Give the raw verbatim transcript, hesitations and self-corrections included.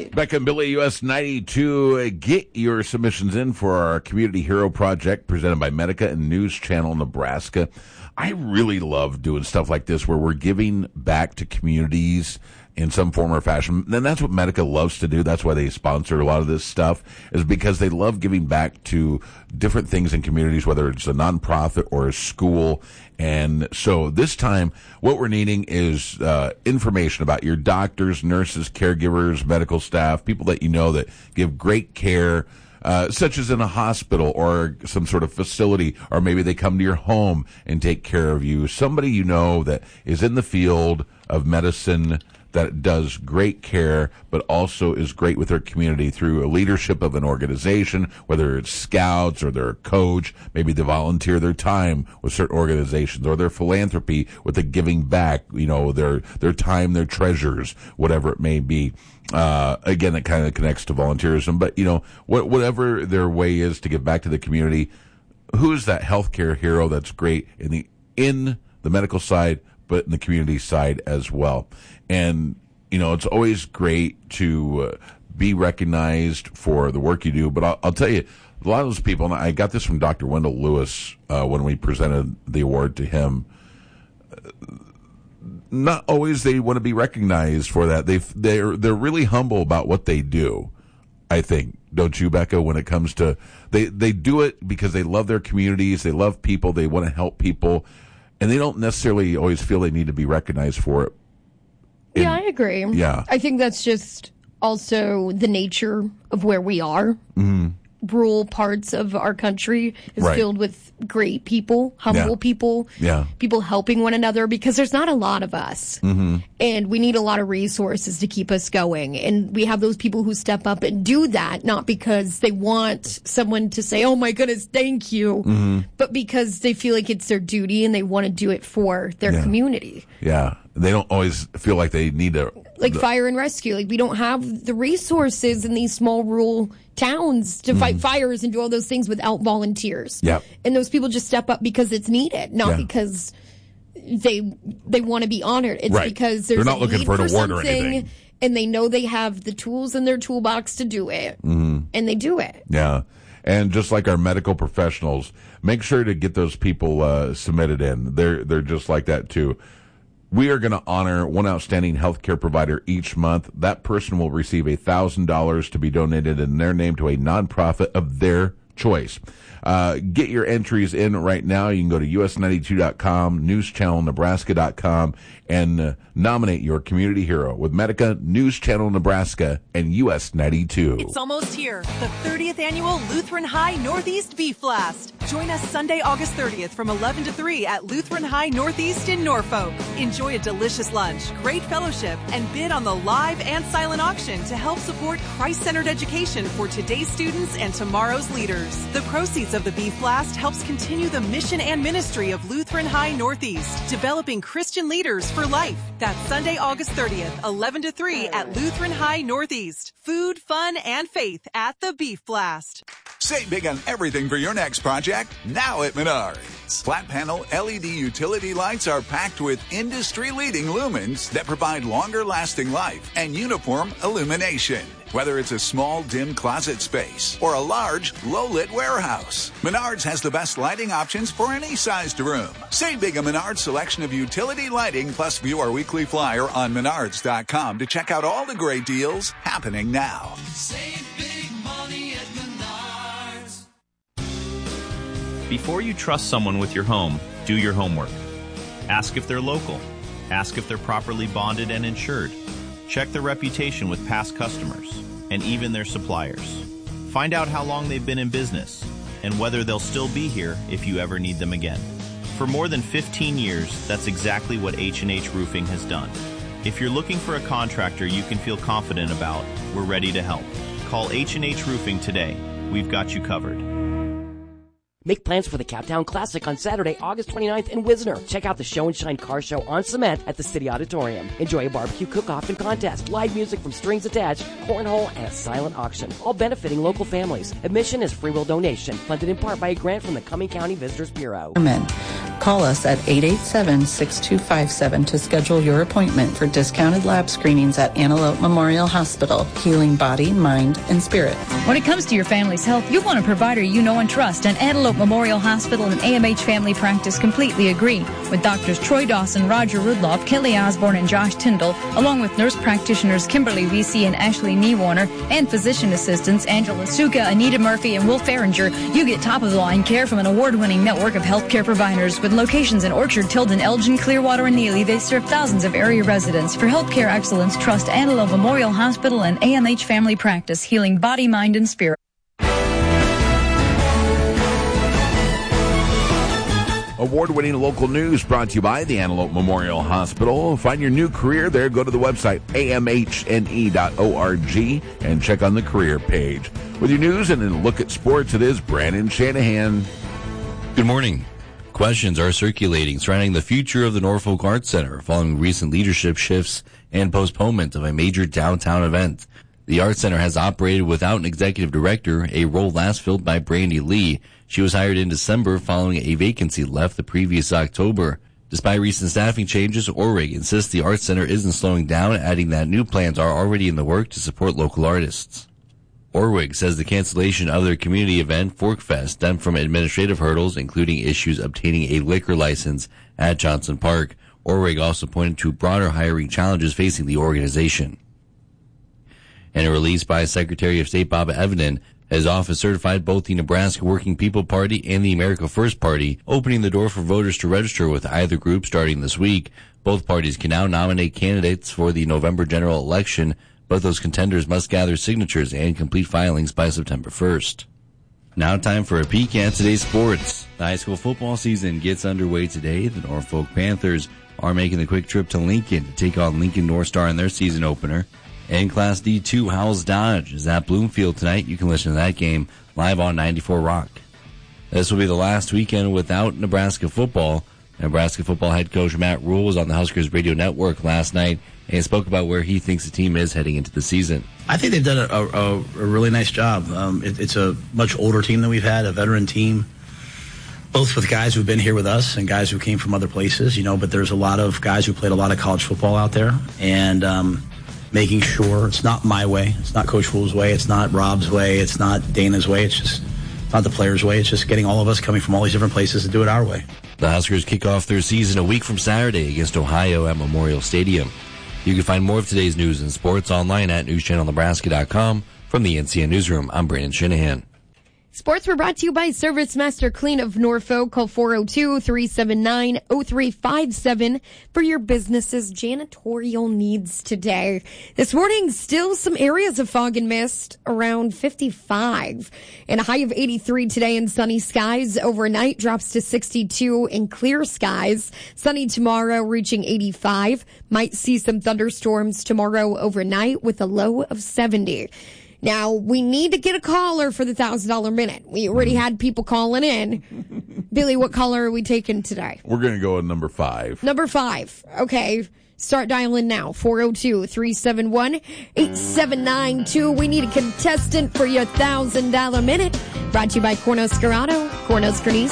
Becca and Billy, U S ninety-two. Get your submissions in for our Community Hero Project presented by Medica and News Channel Nebraska. I really love doing stuff like this where we're giving back to communities in some form or fashion. And that's what Medica loves to do. That's why they sponsor a lot of this stuff, is because they love giving back to different things in communities, whether it's a nonprofit or a school. And so this time, what we're needing is uh, information about your doctors, nurses, caregivers, medical staff, people that you know that give great care, uh, such as in a hospital or some sort of facility, or maybe they come to your home and take care of you. Somebody you know that is in the field of medicine that does great care, but also is great with their community through a leadership of an organization, whether it's scouts or they're a coach, maybe they volunteer their time with certain organizations, or their philanthropy with the giving back, you know, their, their time, their treasures, whatever it may be. Uh, again, it kind of connects to volunteerism, but you know, what, whatever their way is to give back to the community, who's that healthcare hero that's great in the, in the medical side, but in the community side as well. And, you know, it's always great to uh, be recognized for the work you do. But I'll, I'll tell you, a lot of those people, and I got this from Doctor Wendell Lewis uh, when we presented the award to him, not always they want to be recognized for that. They they're they're really humble about what they do, I think. Don't you, Becca, when it comes to, they, they do it because they love their communities, they love people, they want to help people, and they don't necessarily always feel they need to be recognized for it. And, yeah, I agree. Yeah. I think that's just also the nature of where we are. Mm-hmm. Rural parts of our country is right. filled with great people, humble yeah. people, yeah. people helping one another, because there's not a lot of us. Mm-hmm. And we need a lot of resources to keep us going. And we have those people who step up and do that, not because they want someone to say, oh my goodness, thank you, mm-hmm. but because they feel like it's their duty and they want to do it for their yeah. community. Yeah. They don't always feel like they need to. Like the, fire and rescue. Like, we don't have the resources in these small rural towns to mm-hmm. fight fires and do all those things without volunteers. Yeah. And those people just step up because it's needed, not yeah. because they they want to be honored. It's right. because there's They're not a looking need for an for award or something, anything. And they know they have the tools in their toolbox to do it. Mm-hmm. And they do it. Yeah. And just like our medical professionals, make sure to get those people uh, submitted in. They're they're just like that too. We are going to honor one outstanding healthcare provider each month. That person will receive one thousand dollars to be donated in their name to a nonprofit of their choice. Uh, get your entries in right now. You can go to U S ninety-two dot com, news channel nebraska dot com, and uh, nominate your community hero with Medica, News Channel Nebraska, and U S ninety-two. It's almost here. The thirtieth Annual Lutheran High Northeast Beef Blast. Join us Sunday, August thirtieth from eleven to three at Lutheran High Northeast in Norfolk. Enjoy a delicious lunch, great fellowship, and bid on the live and silent auction to help support Christ-centered education for today's students and tomorrow's leaders. The proceeds of the Beef Blast helps continue the mission and ministry of Lutheran High Northeast, developing Christian leaders for life. That's Sunday, August thirtieth, eleven to three at Lutheran High Northeast. Food, fun, and faith at the Beef Blast. Save big on everything for your next project now at Menards. Flat panel L E D utility lights are packed with industry-leading lumens that provide longer-lasting life and uniform illumination. Whether it's a small, dim closet space or a large, low-lit warehouse, Menards has the best lighting options for any sized room. Save big on Menards' selection of utility lighting, plus view our weekly flyer on menards dot com to check out all the great deals happening now. Save big money at Menards. Before you trust someone with your home, do your homework. Ask if they're local. Ask if they're properly bonded and insured. Check their reputation with past customers and even their suppliers. Find out how long they've been in business and whether they'll still be here if you ever need them again. For more than fifteen years, that's exactly what H and H Roofing has done. If you're looking for a contractor you can feel confident about, we're ready to help. Call H and H Roofing today. We've got you covered. Make plans for the Captown Classic on Saturday, August twenty-ninth in Wisner. Check out the Show and Shine Car Show on cement at the City Auditorium. Enjoy a barbecue cook-off and contest, live music from Strings Attached, cornhole, and a silent auction, all benefiting local families. Admission is free will donation, funded in part by a grant from the Cumming County Visitors Bureau. Call us at eight eight seven, six two five seven to schedule your appointment for discounted lab screenings at Antelope Memorial Hospital, healing body, mind, and spirit. When it comes to your family's health, you want a provider you know and trust, and Antelope Memorial Hospital and A M H Family Practice completely agree. With doctors Troy Dawson, Roger Rudloff, Kelly Osborne, and Josh Tyndall, along with nurse practitioners Kimberly Vesey and Ashley Niewarner, and physician assistants Angela Suka, Anita Murphy, and Will Farringer, you get top-of-the-line care from an award-winning network of healthcare providers. With locations in Orchard, Tilden, Elgin, Clearwater, and Neely, they serve thousands of area residents. For healthcare excellence, trust Antelope Memorial Hospital and A M H Family Practice, healing body, mind, and spirit. Award-winning local news brought to you by the Antelope Memorial Hospital. Find your new career there. Go to the website, A M H N E dot org, and check on the career page. With your news and a look at sports, it is Brandon Shanahan. Good morning. Questions are circulating surrounding the future of the Norfolk Arts Center following recent leadership shifts and postponement of a major downtown event. The Arts Center has operated without an executive director, a role last filled by Brandy Lee. She was hired in December following a vacancy left the previous October. Despite recent staffing changes, Orrig insists the Arts Center isn't slowing down, adding that new plans are already in the work to support local artists. Orwig says the cancellation of their community event, Forkfest, stemmed from administrative hurdles, including issues obtaining a liquor license at Johnson Park. Orwig also pointed to broader hiring challenges facing the organization. In a release by Secretary of State Bob Evenden, his office certified both the Nebraska Working People Party and the America First Party, opening the door for voters to register with either group starting this week. Both parties can now nominate candidates for the November general election, but those contenders must gather signatures and complete filings by September first. Now time for a peek at today's sports. The high school football season gets underway today. The Norfolk Panthers are making the quick trip to Lincoln to take on Lincoln North Star in their season opener. And Class D two, Howells Dodge is at Bloomfield tonight. You can listen to that game live on ninety-four Rock. This will be the last weekend without Nebraska football. Nebraska football head coach Matt Rule was on the Huskers radio network last night and spoke about where he thinks the team is heading into the season. I think they've done a, a, a really nice job. Um, it, it's a much older team than we've had, a veteran team, both with guys who've been here with us and guys who came from other places, you know, but there's a lot of guys who played a lot of college football out there. And um, making sure it's not my way, it's not Coach Rule's way, it's not Rob's way, it's not Dana's way, it's just not the players' way. It's just getting all of us coming from all these different places to do it our way. The Huskers kick off their season a week from Saturday against Ohio at Memorial Stadium. You can find more of today's news and sports online at news channel nebraska dot com. From the N C N Newsroom, I'm Brandon Shanahan. Sports were brought to you by Service Master Clean of Norfolk. Call four oh two, three seven nine, oh three five seven for your business's janitorial needs today. This morning, still some areas of fog and mist around fifty-five. And a high of eighty-three today in sunny skies. Overnight drops to sixty-two in clear skies. Sunny tomorrow reaching eighty-five. Might see some thunderstorms tomorrow overnight with a low of seventy. Now, we need to get a caller for the one thousand dollars minute. We already had people calling in. Billy, what caller are we taking today? We're going to go with number five. Number five. Okay. Start dialing now. four oh two, three seven one, eight seven nine two. We need a contestant for your one thousand dollars minute. Brought to you by Cornhusker Auto, Cornhusker Nissan.